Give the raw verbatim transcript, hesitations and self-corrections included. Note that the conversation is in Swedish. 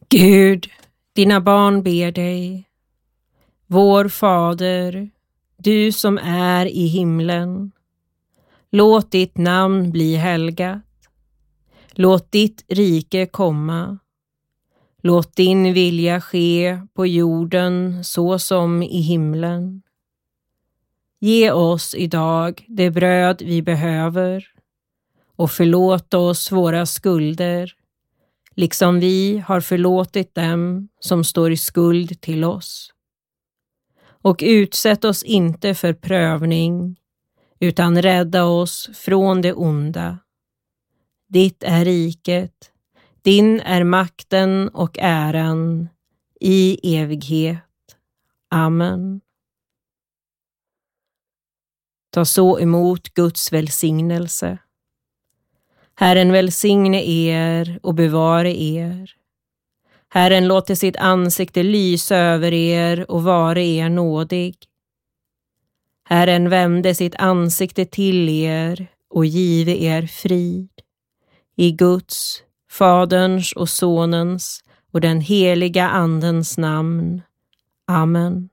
Gud, dina barn ber dig. Vår Fader, du som är i himlen. Låt ditt namn bli helgat. Låt ditt rike komma. Låt din vilja ske på jorden så som i himlen. Ge oss idag det bröd vi behöver och förlåt oss våra skulder, liksom vi har förlåtit dem som står i skuld till oss. Och utsätt oss inte för prövning, utan rädda oss från det onda. Ditt är riket, din är makten och äran i evighet. Amen. Ta så emot Guds välsignelse. Herren välsigne er och bevare er. Herren låter sitt ansikte lysa över er och vare er nådig. Herren vände sitt ansikte till er och give er frid. I Guds, Faderns och Sonens och den heliga Andens namn. Amen.